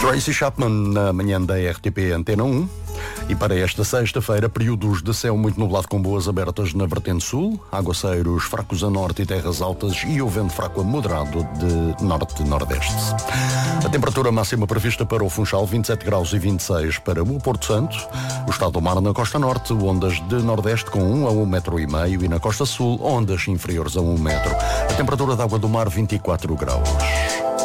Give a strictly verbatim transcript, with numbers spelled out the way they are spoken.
Tracy Chapman na manhã da R T P Antena um. E para esta sexta-feira, períodos de céu muito nublado com boas abertas na vertente sul, aguaceiros fracos a norte e terras altas e o vento fraco a moderado de norte-nordeste. A temperatura máxima prevista para o Funchal, vinte e sete graus e vinte e seis para o Porto Santo. O estado do mar na costa norte, ondas de nordeste com um a um metro e meio e na costa sul, ondas inferiores a um metro. A temperatura da água do mar, vinte e quatro graus.